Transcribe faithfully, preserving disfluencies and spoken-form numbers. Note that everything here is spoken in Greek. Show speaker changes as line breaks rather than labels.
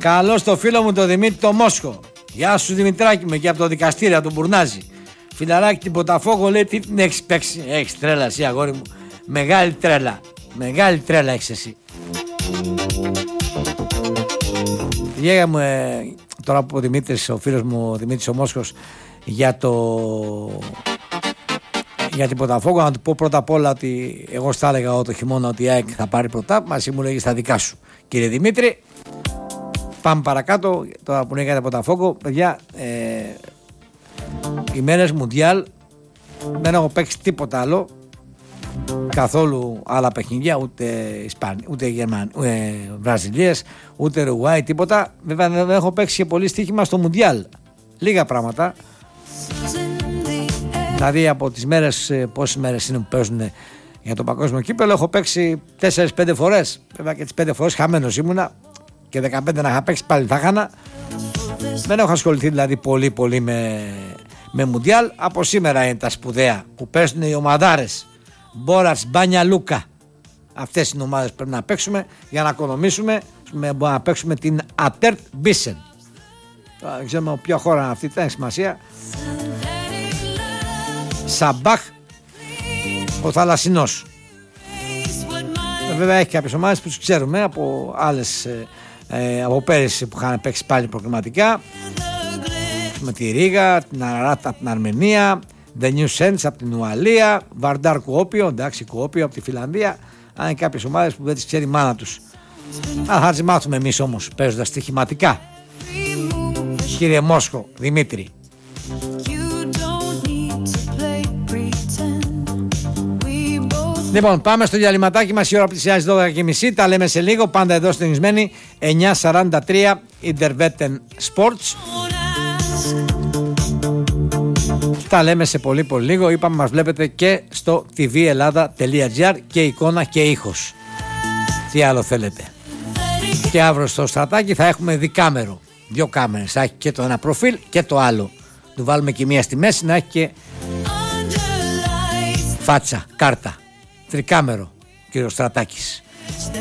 Καλώς το φίλο μου το Δημήτρη το Μόσχο. Γεια σου Δημητράκη μου, και από το δικαστήριο του Μπουρνάζη. Φιλαράκι την Ποταφόγο, λέει, τι την έχεις παίξει? Έχεις τρέλα εσύ αγόρι μου. Μεγάλη τρέλα. Μεγάλη τρέλα έχεις εσύ. Λέγαμε ε, τώρα που ο Δημήτρης, ο φίλος μου ο Δημήτρης ο Μόσχος, για το για την Ποταφόγο, να του πω πρώτα απ' όλα ότι εγώ στα έλεγα εγώ το χειμώνα ότι η ΑΕΚ θα πάρει πρωτάθλημα, εσύ μου λέγεις τα δικά σου κύριε Δημήτρη. Πάμε παρακάτω. Τώρα που λέγατε Ποταφόγο, παιδιά, ε, οι μέρες Μουντιάλ δεν έχω παίξει τίποτα άλλο, καθόλου άλλα παιχνίδια, ούτε Ισπανία, ούτε Γερμανία, ούτε Βραζιλίες, ούτε Ουρουγουάη, τίποτα. Βέβαια δεν έχω παίξει και πολύ στοίχημα στο Μουντιάλ. Λίγα πράγματα. Δηλαδή από τις μέρες, πόσες μέρες είναι που παίζουν για το παγκόσμιο κύπελλο, έχω παίξει τέσσερις πέντε φορές. Βέβαια και τις πέντε φορές χαμένος ήμουνα, και δεκαπέντε να είχα παίξει πάλι θα χάνα. Δεν έχω ασχοληθεί δηλαδή πολύ πολύ με, με Μουντιάλ. Από σήμερα είναι τα σπουδαία που παίζουν οι ομαδάρες. Μπόρας, Μπάνια, Λούκα. Αυτές είναι οι ομάδες που πρέπει να παίξουμε για να οικονομήσουμε, να παίξουμε την Ατέρτ Μπίσεν. Δεν ξέρουμε ποια χώρα είναι αυτή, δεν έχει σημασία. Σαμπάχ ο Θαλασσινός. Βέβαια έχει κάποιες ομάδες που τους ξέρουμε από άλλες, ε, από πέρυσι που είχαν παίξει πάλι προκριματικά, με τη Ρήγα, την Αράτα από την Αρμενία, The New Sense από την Ουαλία, Βαρντάρ Κουόπιο, εντάξει Κουόπιο από τη Φιλανδία. Αν είναι κάποιες ομάδες που δεν τις ξέρει η μάνα τους. Α, θα τις μάθουμε εμείς όμως παίζοντας στοιχηματικά. Κύριε Μόσχο, Δημήτρη. Λοιπόν, πάμε στο διαλυματάκι μας. Η ώρα πλησιάζει δώδεκα και μισή. Τα λέμε σε λίγο. Πάντα εδώ συντονισμένοι. εννιά σαράντα τρία Interwetten Sports. Τα λέμε σε πολύ πολύ λίγο. Είπαμε μας βλέπετε και στο τι βι Ελλάδα τελεία τζι άρ και εικόνα και ήχος. Τι άλλο θέλετε. Και αύριο στο Στρατάκι θα έχουμε δικάμερο. Δύο κάμερες. Θα έχει και το ένα προφίλ και το άλλο. Του βάλουμε και μία στη μέση να έχει και φάτσα, κάρτα. Τρικάμερο, κύριο Στρατάκης.